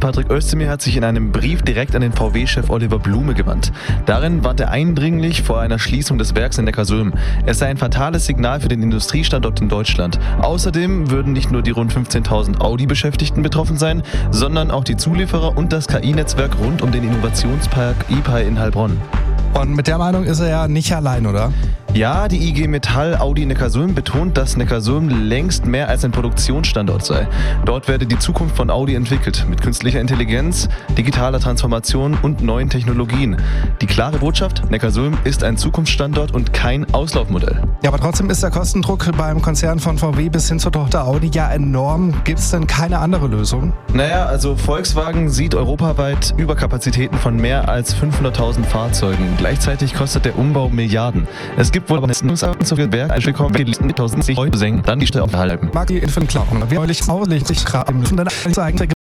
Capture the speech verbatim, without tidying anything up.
Patrick Özdemir hat sich in einem Brief direkt an den V W-Chef Oliver Blume gewandt. Darin warnt er eindringlich vor einer Schließung des Werks in Neckarsulm. Es sei ein fatales Signal für den Industriestandort in Deutschland. Außerdem würden nicht nur die rund fünfzehntausend Audi-Beschäftigten betroffen sein, sondern auch die Zulieferer und das K I-Netzwerk rund um den Innovationspark I P A I in Heilbronn. Und mit der Meinung ist er ja nicht allein, oder? Ja, die I G Metall Audi Neckarsulm betont, dass Neckarsulm längst mehr als ein Produktionsstandort sei. Dort werde die Zukunft von Audi entwickelt, mit künstlicher Intelligenz, digitaler Transformation und neuen Technologien. Die klare Botschaft, Neckarsulm ist ein Zukunftsstandort und kein Auslaufmodell. Ja, aber trotzdem ist der Kostendruck beim Konzern von V W bis hin zur Tochter Audi ja enorm. Gibt es denn keine andere Lösung? Naja, also Volkswagen sieht europaweit Überkapazitäten von mehr als fünfhunderttausend Fahrzeugen. Gleichzeitig kostet der Umbau Milliarden. Es gibt wohl aber zu viel Werk, ein Willkommen, die tausend Euro senken, dann die Stelle aufhalten. Mag die Infant klauen. Wir euch ausleglich gerade zeigen.